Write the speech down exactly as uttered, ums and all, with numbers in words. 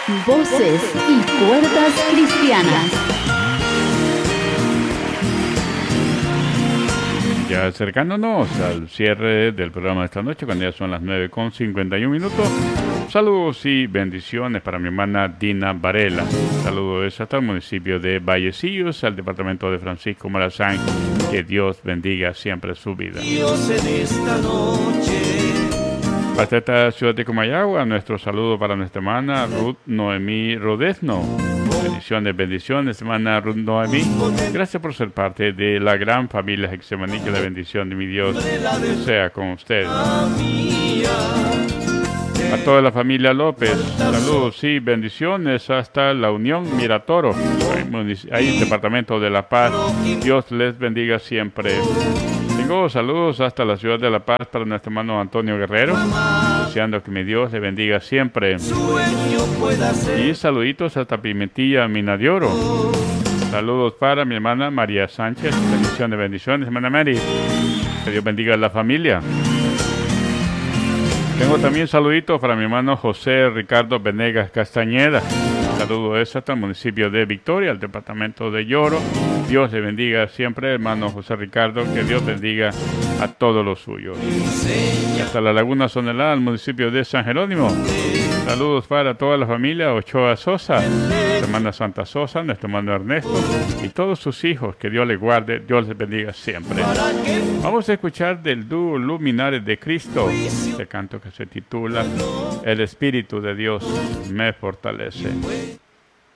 Voces y cuerdas cristianas. Ya acercándonos al cierre del programa de esta noche, cuando ya son las nueve con cincuenta y un minutos. Saludos y bendiciones para mi hermana Dina Varela. Saludos hasta el municipio de Vallecillos, al departamento de Francisco Morazán. Que Dios bendiga siempre su vida. Dios en esta noche. Hasta esta ciudad de Comayagua, nuestro saludo para nuestra hermana Ruth Noemí Rodezno. Bendiciones, bendiciones, hermana Ruth Noemí. Gracias por ser parte de la gran familia Getsemaní. Que la bendición de mi Dios sea con usted. A toda la familia López, saludos y bendiciones hasta la Unión Miratoro, ahí el departamento de La Paz. Dios les bendiga siempre. Tengo saludos hasta la ciudad de La Paz para nuestro hermano Antonio Guerrero, deseando que mi Dios le bendiga siempre. Y saluditos hasta Pimentilla, Mina de Oro. Saludos para mi hermana María Sánchez. Bendiciones, bendiciones, hermana Mary. Que Dios bendiga a la familia. Tengo también saluditos para mi hermano José Ricardo Venegas Castañeda. Saludos hasta el municipio de Victoria, el departamento de Lloro. Dios le bendiga siempre, hermano José Ricardo. Que Dios bendiga a todos los suyos. Y hasta la Laguna Sonelada, el municipio de San Jerónimo. Saludos para toda la familia Ochoa Sosa, nuestra hermana Santa Sosa, nuestro hermano Ernesto y todos sus hijos. Que Dios les guarde, Dios les bendiga siempre. Vamos a escuchar del dúo Luminares de Cristo, este canto que se titula El Espíritu de Dios me fortalece.